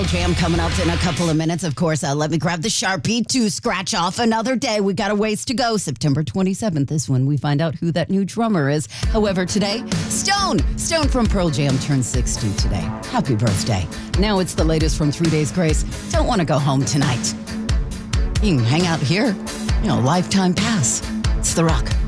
Jam coming up in a couple of minutes. Of course, let me grab the Sharpie to scratch off another day. We got a ways to go. September 27th is when we find out who that new drummer is. However, today, Stone from Pearl Jam turns 60 today. Happy birthday. Now it's the latest from 3 Days Grace. Don't want to go home tonight. You can hang out here. Lifetime pass. It's The Rock.